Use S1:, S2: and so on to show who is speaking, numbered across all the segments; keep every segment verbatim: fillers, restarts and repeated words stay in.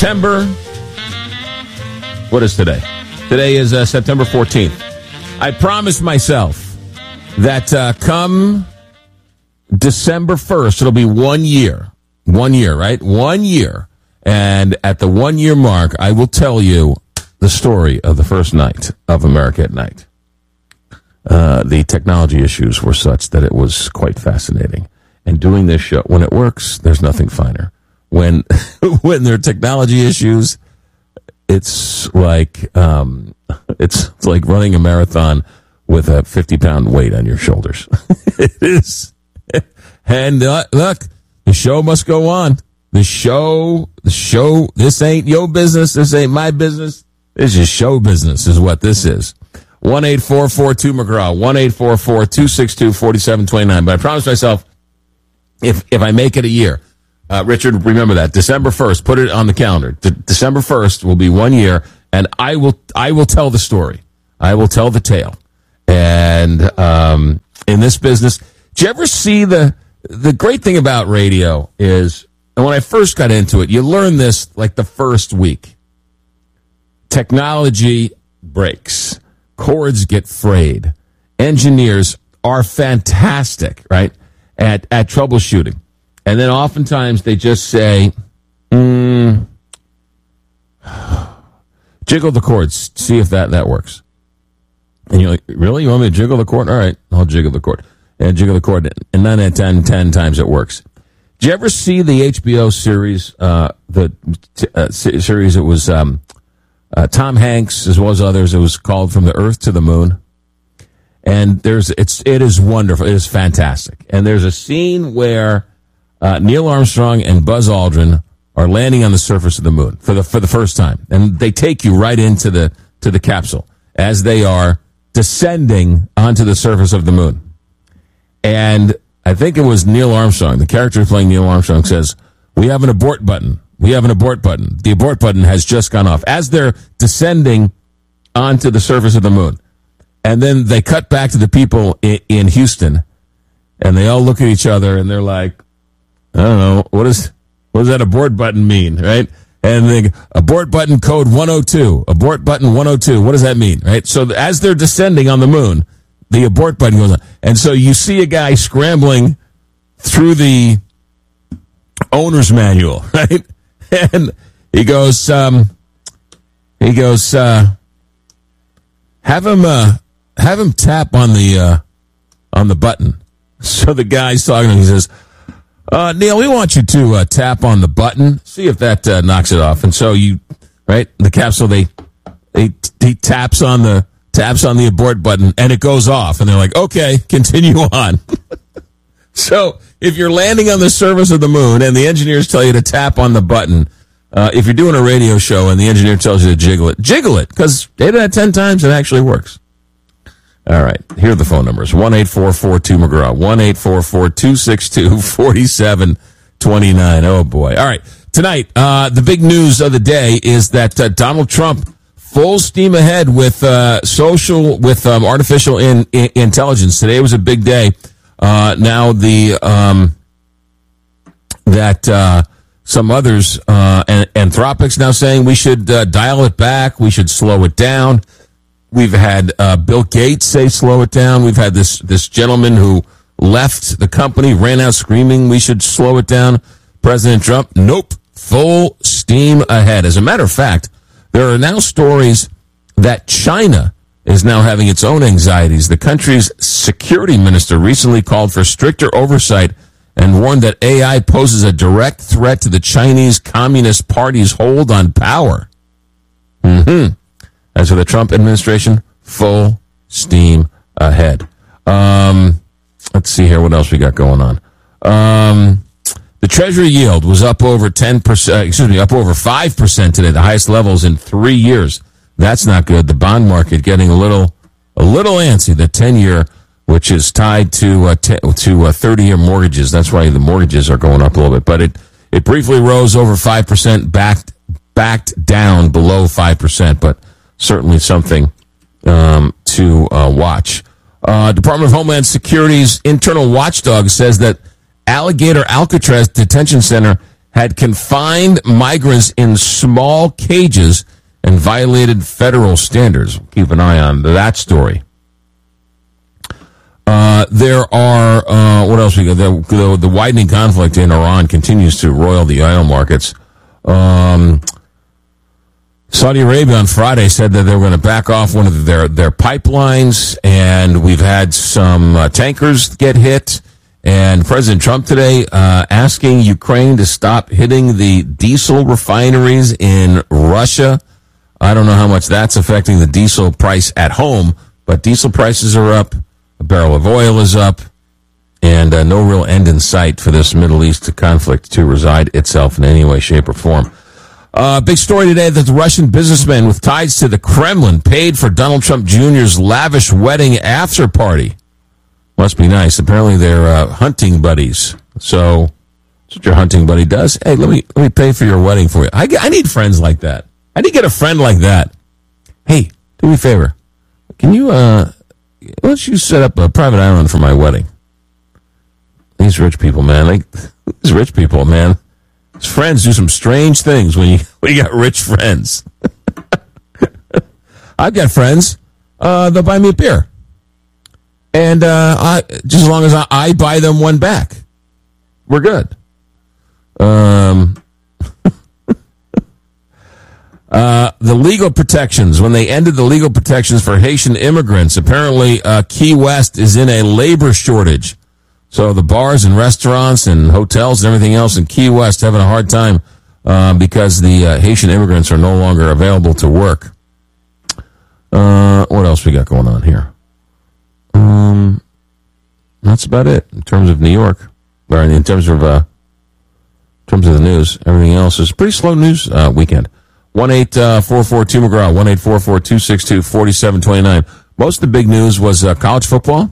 S1: September. What is today? Today is uh, September fourteenth. I promised myself that uh, come December first, it'll be one year. One year, right? One year. And at the one-year mark, I will tell you the story of the first night of America at Night. Uh, the technology issues were such that it was quite fascinating. And doing this show, when it works, there's nothing finer. When when there are technology issues, it's like um, it's, it's like running a marathon with a fifty-pound weight on your shoulders. It is. And uh, look, the show must go on. The show, the show, this ain't your business. This ain't my business. This is show business is what this is. one eight four four two McGraw, one eight four four two six two four seven two nine. But I promised myself, if if I make it a year, uh, Richard, remember that. December first, put it on the calendar. De- December first will be one year, and I will I will tell the story. I will tell the tale. And um, in this business, did you ever see the, the great thing about radio is, and when I first got into it, you learn this like the first week. Technology breaks. Cords get frayed. Engineers are fantastic, right, at, at troubleshooting. And then oftentimes they just say, mm, jiggle the cords, see if that, that works. And you're like, really? You want me to jiggle the cord? All right, I'll jiggle the cord. And jiggle the cord. And nine out of ten, ten times it works. Did you ever see the H B O series, uh, the uh, series, it was um, uh, Tom Hanks as well as others, it was called From the Earth to the Moon. And there's, it's, it is wonderful. It is fantastic. And there's a scene where uh, Neil Armstrong and Buzz Aldrin are landing on the surface of the moon for the, for the first time. And they take you right into the, to the capsule as they are descending onto the surface of the moon. And I think it was Neil Armstrong, the character playing Neil Armstrong, says, we have an abort button. We have an abort button. The abort button has just gone off as they're descending onto the surface of the moon. And then they cut back to the people in, in Houston, and they all look at each other, and they're like, I don't know, what, is, what does that abort button mean, right? And they abort button code one oh two, abort button one oh two, what does that mean, right? So as they're descending on the moon, the abort button goes on. And so you see a guy scrambling through the owner's manual, right? And he goes, um, he goes, uh, have him, uh, have him tap on the, uh, on the button. So the guy's talking to him, he says, uh, Neil, we want you to, uh, tap on the button, see if that, uh, knocks it off. And so you, right, the capsule, they, they, he taps on the, taps on the abort button, and it goes off. And they're like, okay, continue on. So if you're landing on the surface of the moon and the engineers tell you to tap on the button, uh, if you're doing a radio show and the engineer tells you to jiggle it, jiggle it, because eight out of ten times it actually works. All right, here are the phone numbers. one eight four four two McGraw, one eight four four two six two four seven two nine. Oh, boy. All right, tonight, uh, the big news of the day is that uh, Donald Trump full steam ahead with uh, social, with um, artificial in, in, intelligence. Today was a big day. Uh, now the um, that uh, some others, uh, and, Anthropic's now saying we should uh, dial it back. We should slow it down. We've had uh, Bill Gates say slow it down. We've had this this gentleman who left the company, ran out screaming we should slow it down. President Trump, nope, full steam ahead. As a matter of fact, there are now stories that China is now having its own anxieties. The country's security minister recently called for stricter oversight and warned that A I poses a direct threat to the Chinese Communist Party's hold on power. Mm-hmm. As for the Trump administration, full steam ahead. Um, let's see here what else we got going on. Um, the Treasury yield was up over ten percent, excuse me, up over five percent today, the highest levels in three years. That's not good. The bond market getting a little, a little antsy. The ten-year, which is tied to uh, t- to uh, thirty-year mortgages. That's why the mortgages are going up a little bit. But it, it briefly rose over five percent, backed backed down below five percent. But certainly something um, to uh, watch. Uh, Department of Homeland Security's internal watchdog says that Alligator Alcatraz Detention Center had confined migrants in small cages and violated federal standards. Keep an eye on that story. Uh, there are, uh, what else we got? The, the, the widening conflict in Iran continues to roil the oil markets. Um, Saudi Arabia on Friday said that they were going to back off one of their, their pipelines, and we've had some uh, tankers get hit. And President Trump today uh, asking Ukraine to stop hitting the diesel refineries in Russia. I don't know how much that's affecting the diesel price at home, but diesel prices are up. A barrel of oil is up, and uh, no real end in sight for this Middle East conflict to reside itself in any way, shape, or form. Uh, big story today that the Russian businessman with ties to the Kremlin paid for Donald Trump Junior's lavish wedding after party. Must be nice. Apparently they're uh, hunting buddies. So that's what your hunting buddy does. Hey, let me let me pay for your wedding for you. I, I need friends like that. I need to get a friend like that. Hey, do me a favor. Can you... uh Why don't you set up a private island for my wedding? These rich people, man. Like, these rich people, man. His friends do some strange things when you when you got rich friends. I've got friends. Uh, they'll buy me a beer, and uh, I just as long as I, I buy them one back, we're good. Um. Uh, the legal protections, when they ended the legal protections for Haitian immigrants, apparently uh, Key West is in a labor shortage. So the bars and restaurants and hotels and everything else in Key West having a hard time uh, because the uh, Haitian immigrants are no longer available to work. Uh, what else we got going on here? Um, that's about it in terms of New York, or in terms of uh, in terms of the news. Everything else is pretty slow news uh, weekend. one eight four four two McGraw, one eight four four two six two four seven two nine. Most of the big news was uh, college football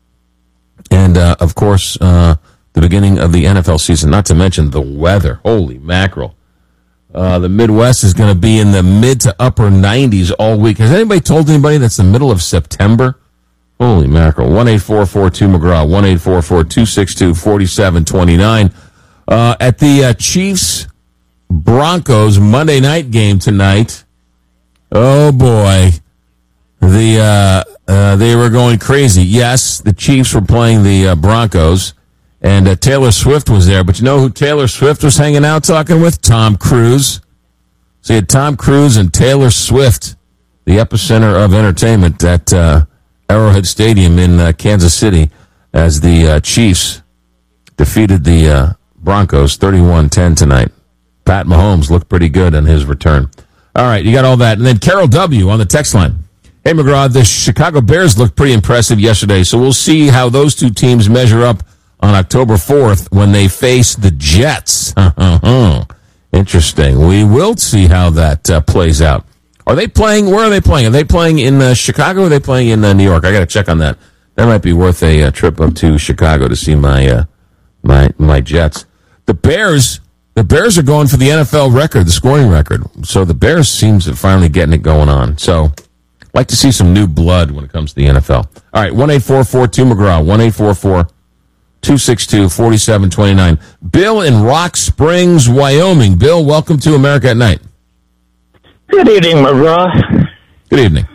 S1: and, uh, of course, uh, the beginning of the N F L season, not to mention the weather. Holy mackerel. Uh, the Midwest is going to be in the mid to upper nineties all week. Has anybody told anybody that's the middle of September? Holy mackerel. one eight four four two McGraw, one eight four four two six two four seven two nine. Uh, at the uh, Chiefs Broncos Monday night game tonight. Oh boy, the uh, uh, they were going crazy. Yes, the Chiefs were playing the uh, Broncos, and uh, Taylor Swift was there. But you know who Taylor Swift was hanging out talking with? Tom Cruise. So you had Tom Cruise and Taylor Swift, the epicenter of entertainment at uh, Arrowhead Stadium in uh, Kansas City, as the uh, Chiefs defeated the uh, Broncos thirty-one ten tonight. Pat Mahomes looked pretty good on his return. All right, you got all that. And then Carol W. on the text line. Hey, McGraw, the Chicago Bears looked pretty impressive yesterday, so we'll see how those two teams measure up on October fourth when they face the Jets. Interesting. We will see how that uh, plays out. Are they playing? Where are they playing? Are they playing in uh, Chicago or are they playing in uh, New York? I got to check on that. That might be worth a uh, trip up to Chicago to see my uh, my my Jets. The Bears... The Bears are going for the N F L record, the scoring record. So the Bears seems to finally getting it going on. So I'd like to see some new blood when it comes to the N F L. All right, one eight four four two McGraw, one eight four four two six two four seven two nine. Bill in Rock Springs, Wyoming. Bill, welcome to America at Night.
S2: Good evening, McGraw.
S1: Good evening.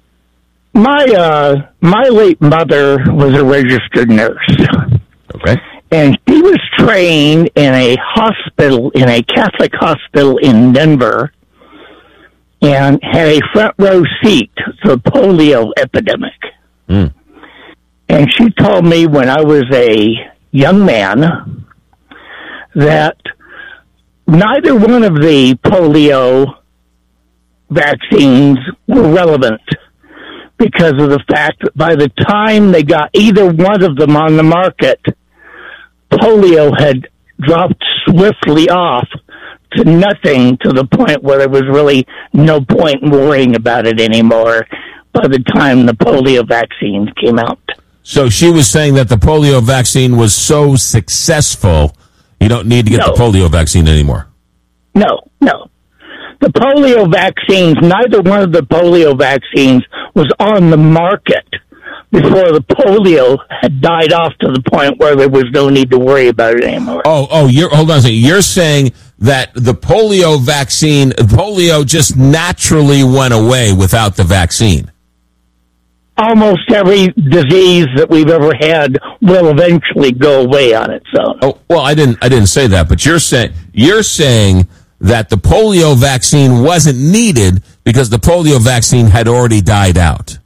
S2: My uh, my late mother was a registered nurse.
S1: Okay.
S2: And she was trained in a hospital, in a Catholic hospital in Denver, and had a front row seat to the polio epidemic. Mm. And she told me when I was a young man that neither one of the polio vaccines were relevant because of the fact that by the time they got either one of them on the market, polio had dropped swiftly off to nothing, to the point where there was really no point in worrying about it anymore by the time the polio vaccine came out.
S1: So she was saying that the polio vaccine was so successful, you don't need to get no. the polio vaccine anymore.
S2: No, no. The polio vaccines, neither one of the polio vaccines was on the market before the polio had died off to the point where there was no need to worry about it anymore.
S1: Oh, oh, you're, hold on a second. You're saying that the polio vaccine, polio just naturally went away without the vaccine.
S2: Almost every disease that we've ever had will eventually go away on its own.
S1: Oh, well, I didn't, I didn't say that, but you're saying, you're saying that the polio vaccine wasn't needed because the polio vaccine had already died out.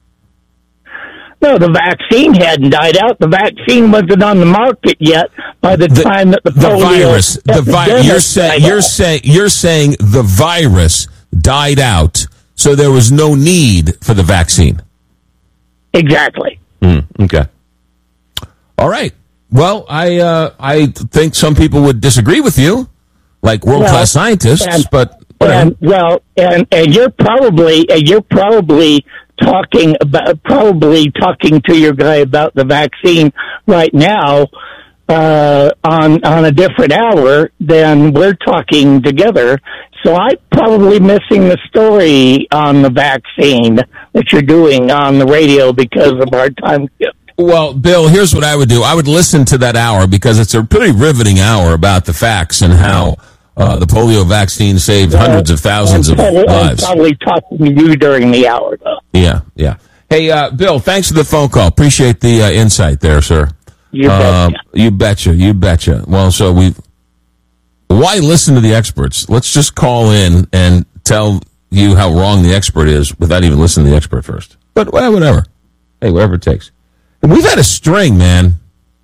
S2: No, the vaccine hadn't died out. The vaccine wasn't on the market yet by the,
S1: the
S2: time that the,
S1: the
S2: polio
S1: virus, the vi- you're saying, you're saying, you're saying the virus died out, so there was no need for the vaccine.
S2: Exactly.
S1: Mm, okay. All right. Well, I uh, I think some people would disagree with you, like world class well, scientists,
S2: and,
S1: but
S2: and, well, and and you're probably and you're probably talking about probably talking to your guy about the vaccine right now uh, on on a different hour than we're talking together. So I'm probably missing the story on the vaccine that you're doing on the radio because of our time.
S1: Well, Bill, here's what I would do. I would listen to that hour because it's a pretty riveting hour about the facts and how uh, the polio vaccine saved hundreds of thousands of
S2: probably,
S1: lives.
S2: I'm probably talking to you during the hour, though.
S1: Yeah, yeah. Hey, uh, Bill, thanks for the phone call. Appreciate the uh, insight there, sir.
S2: You betcha.
S1: Uh, you betcha. You betcha. Well, so we've... Why listen to the experts? Let's just call in and tell you how wrong the expert is without even listening to the expert first. But well, whatever. Hey, whatever it takes. And we've had a string, man.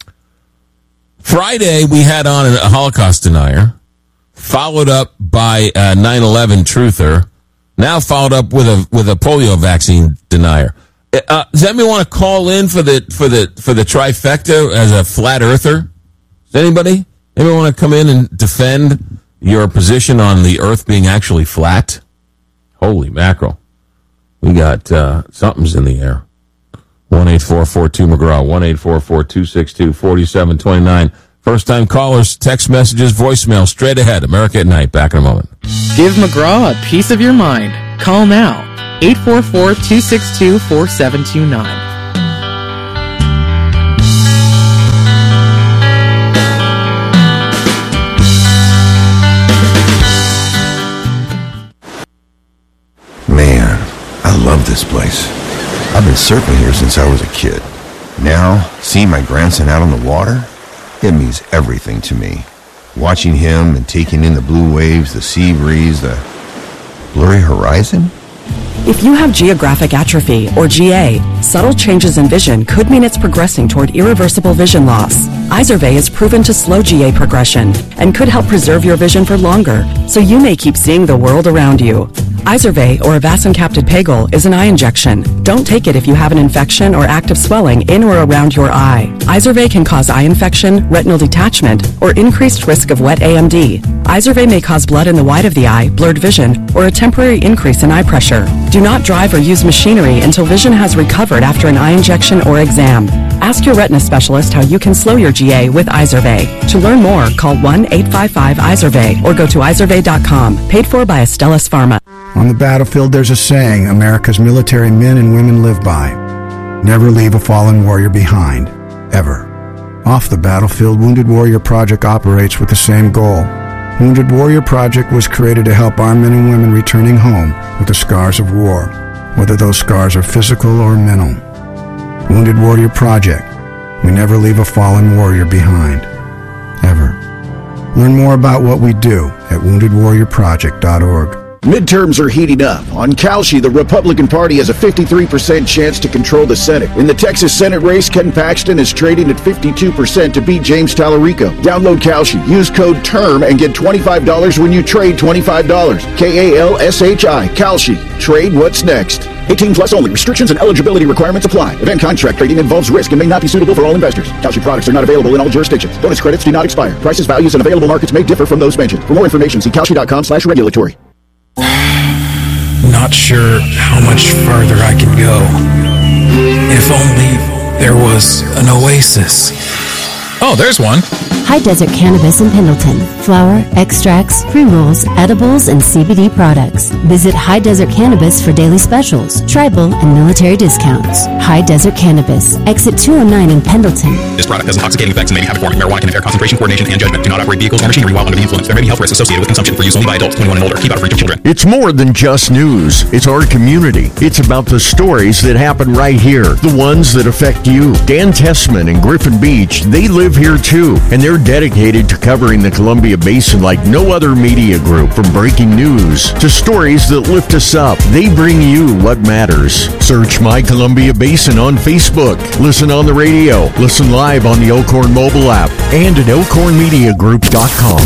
S1: Friday, we had on a Holocaust denier, followed up by a nine eleven truther, now followed up with a with a polio vaccine denier. Uh, does anybody want to call in for the for the for the trifecta as a flat earther? Does anybody? Anybody want to come in and defend your position on the Earth being actually flat? Holy mackerel. We got uh, something's in the air. one eight four four two McGraw, one eight four four two six two four seven two nine. First-time callers, text messages, voicemail, straight ahead. America at Night. Back in a moment.
S3: Give McGraw a piece of your mind. Call now. eight four four two six two four seven two nine.
S4: Man, I love this place. I've been surfing here since I was a kid. Now, seeing my grandson out on the water, it means everything to me. Watching him and taking in the blue waves, the sea breeze, the blurry horizon.
S5: If you have geographic atrophy, or G A, subtle changes in vision could mean it's progressing toward irreversible vision loss. Izervay is proven to slow G A progression and could help preserve your vision for longer, so you may keep seeing the world around you. Izervay, or avacincaptad pegol, is an eye injection. Don't take it if you have an infection or active swelling in or around your eye. Izervay can cause eye infection, retinal detachment, or increased risk of wet A M D. Izervay may cause blood in the white of the eye, blurred vision, or a temporary increase in eye pressure. Do not drive or use machinery until vision has recovered after an eye injection or exam. Ask your retina specialist how you can slow your G A with Izervay. To learn more, call one eight five five Izervay or go to izervay dot com. Paid for by Astellas Pharma.
S6: On the battlefield, there's a saying America's military men and women live by. Never leave a fallen warrior behind. Ever. Off the battlefield, Wounded Warrior Project operates with the same goal. Wounded Warrior Project was created to help our men and women returning home with the scars of war, whether those scars are physical or mental. Wounded Warrior Project. We never leave a fallen warrior behind. Ever. Learn more about what we do at wounded warrior project dot org.
S7: Midterms are heating up. On Kalshi, the Republican Party has a fifty-three percent chance to control the Senate. In the Texas Senate race, Ken Paxton is trading at fifty-two percent to beat James Tallarico. Download Kalshi. Use code TERM and get twenty-five dollars when you trade twenty-five dollars. K A L S H I. Kalshi. Trade what's next. eighteen plus only. Restrictions and eligibility requirements apply. Event contract trading involves risk and may not be suitable for all investors. Kalshi products are not available in all jurisdictions. Bonus credits do not expire. Prices, values, and available markets may differ from those mentioned. For more information, see kalshi dot com slash regulatory.
S8: Not sure how much farther I can go. If only there was an oasis. Oh, there's one.
S9: High Desert Cannabis in Pendleton. Flower, extracts, pre-rolls, edibles, and C B D products. Visit High Desert Cannabis for daily specials, tribal, and military discounts. High Desert Cannabis, exit two oh nine in Pendleton.
S10: This product has intoxicating effects and may be habit forming. Marijuana can impair concentration, coordination, and judgment. Do not operate vehicles or machinery while under the influence. There may be health risks associated with consumption for use only by adults twenty-one and older. Keep out of reach of children.
S11: It's more than just news. It's our community. It's about the stories that happen right here, the ones that affect you. Dan Tessman and Griffin Beach, they live here too, and they're dedicated to covering the Columbia Basin like no other media group. From breaking news to stories that lift us up, they bring you what matters. Search My Columbia Basin on Facebook. Listen on the radio. Listen live on the Elkhorn mobile app and at elkhorn media group dot com.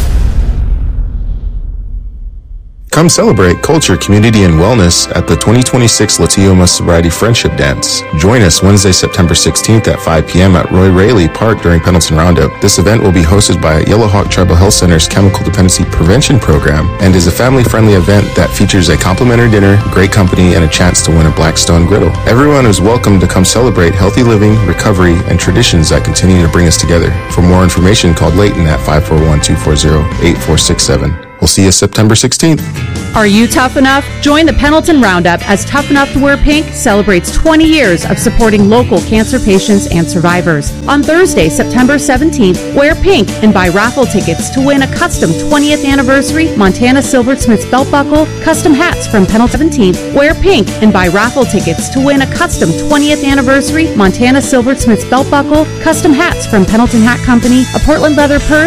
S12: Come celebrate culture, community, and wellness at the twenty twenty-six Latioma Sobriety Friendship Dance. Join us Wednesday, September sixteenth at five p.m. at Roy Raley Park during Pendleton Roundup. This event will be hosted by Yellowhawk Tribal Health Center's Chemical Dependency Prevention Program and is a family-friendly event that features a complimentary dinner, great company, and a chance to win a Blackstone griddle. Everyone is welcome to come celebrate healthy living, recovery, and traditions that continue to bring us together. For more information, call Leighton at five four one, two four zero, eight four six seven. We'll see you September sixteenth.
S13: Are you tough enough? Join the Pendleton Roundup as Tough Enough to Wear Pink celebrates twenty years of supporting local cancer patients and survivors. On Thursday, September seventeenth, wear pink and buy raffle tickets to win a custom twentieth anniversary Montana Silversmiths belt buckle, custom hats from Pendleton. seventeenth, wear pink and buy raffle tickets to win a custom twentieth anniversary Montana Silversmiths belt buckle, custom hats from Pendleton Hat Company, a Portland leather purse,